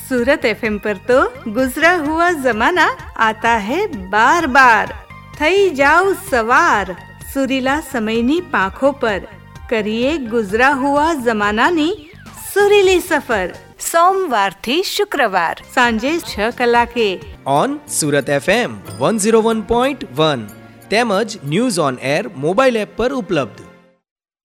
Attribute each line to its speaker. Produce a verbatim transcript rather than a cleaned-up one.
Speaker 1: सूरत FM पर तो गुजरा हुआ जमाना आता है बार बार। थई जाओ सवार सुरीला समयनी पाखो पर, करिए गुजरा हुआ जमानानी सुरीली सफर। सोमवार थी शुक्रवार सांजे छ कलाके
Speaker 2: on Surat FM one zero one point one તેમજ news on air mobile app પર ઉપલબ્ધ।